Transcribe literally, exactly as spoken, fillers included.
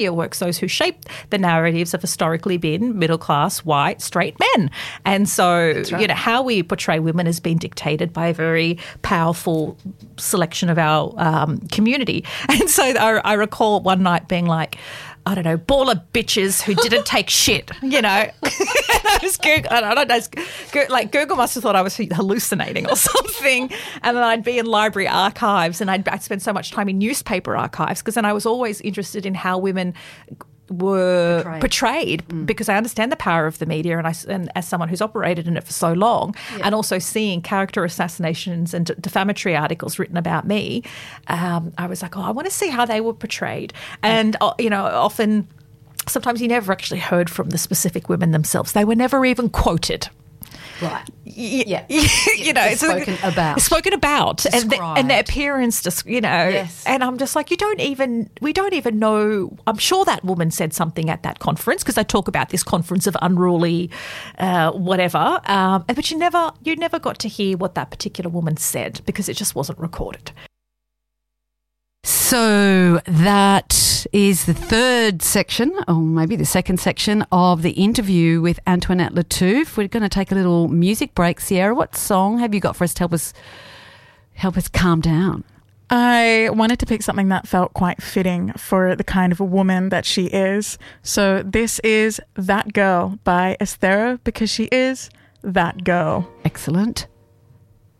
works, those who shape the narratives have historically been middle-class, white, straight men. And so, right. you know, how we portray women has been dictated by a very powerful selection of our um, community. And so I, I recall one night being like, I don't know, baller bitches who didn't take shit, you know. And I was Google, I don't know, like Google must have thought I was hallucinating or something. And then I'd be in library archives, and I'd, I'd spend so much time in newspaper archives, because then I was always interested in how women were portrayed, portrayed mm. because I understand the power of the media, and I and as someone who's operated in it for so long, yeah. and also seeing character assassinations and defamatory articles written about me, um, I was like, oh, I want to see how they were portrayed. And uh, you know, often, sometimes you never actually heard from the specific women themselves. They were never even quoted. Right. Y- yeah. you know, it's spoken so, about. Spoken about. And, the, and their appearance, just, you know. Yes. And I'm just like, you don't even, we don't even know. I'm sure that woman said something at that conference, because they talk about this conference of unruly uh, whatever. Um, but you never, you never got to hear what that particular woman said, because it just wasn't recorded. So that is the third section, or maybe the second section, of the interview with Antoinette Lattouf. We're going to take a little music break. Sierra, what song have you got for us to help us help us calm down? I wanted to pick something that felt quite fitting for the kind of a woman that she is. So this is That Girl by Esthero, because she is that girl. Excellent.